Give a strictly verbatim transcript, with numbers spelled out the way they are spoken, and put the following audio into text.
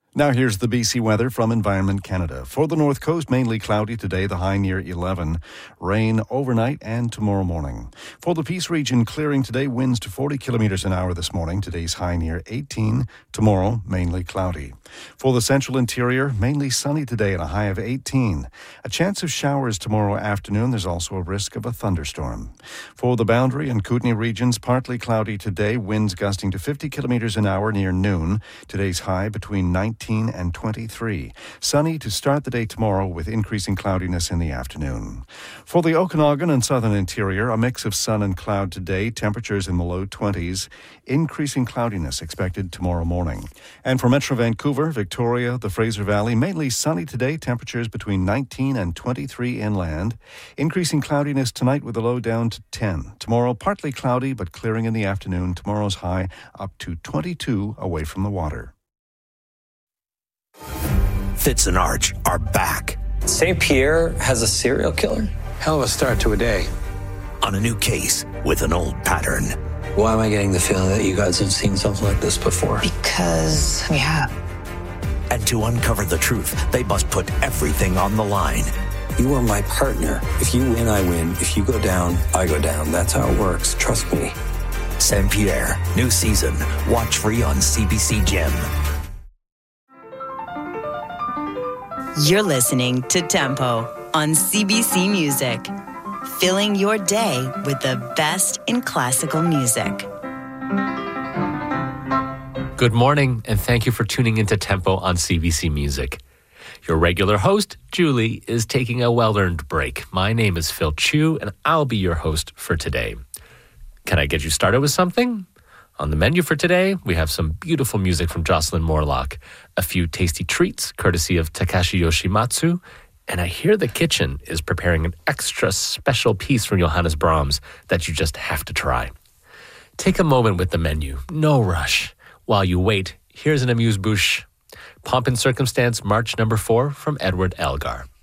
Now here's the B C weather from Environment Canada. For the North Coast, mainly cloudy today, the high near eleven. Rain overnight and tomorrow morning. For the Peace region, clearing today, winds to forty kilometres an hour this morning. Today's high near eighteen. Tomorrow, mainly cloudy. For the central interior, mainly sunny today and a high of eighteen. A chance of showers tomorrow afternoon. There's also a risk of a thunderstorm. For the Boundary and Kootenay regions, partly cloudy today, winds gusting to fifty kilometres an hour near noon. Today's high between nineteen and twenty-three. Sunny to start the day tomorrow with increasing cloudiness in the afternoon. For the Okanagan and southern interior, a mix of sun and cloud today, temperatures in the low twenties. Increasing cloudiness expected tomorrow morning. And for Metro Vancouver, Victoria, the Fraser Valley, mainly sunny today, temperatures between nineteen and twenty-three inland. Increasing cloudiness tonight with a low down to ten. Tomorrow, partly cloudy but clearing in the afternoon. Tomorrow's high up to twenty-two away from the water. Fitz and Arch are back. Saint Pierre has a serial killer? Hell of a start to a day. On a new case with an old pattern. Why am I getting the feeling that you guys have seen something like this before? Because we have. And to uncover the truth, they must put everything on the line. You are my partner. If you win, I win. If you go down, I go down. That's how it works. Trust me. Saint Pierre, new season. Watch free on C B C Gem. You're listening to Tempo on C B C Music, filling your day with the best in classical music. Good morning, and thank you for tuning into Tempo on C B C Music. Your regular host, Julie, is taking a well-earned break. My name is Phil Chu, and I'll be your host for today. Can I get you started with something? On the menu for today, we have some beautiful music from Jocelyn Morlock, a few tasty treats courtesy of Takashi Yoshimatsu, and I hear the kitchen is preparing an extra special piece from Johannes Brahms that you just have to try. Take a moment with the menu, no rush. While you wait, here's an amuse-bouche. Pomp and Circumstance, March number four from Edward Elgar.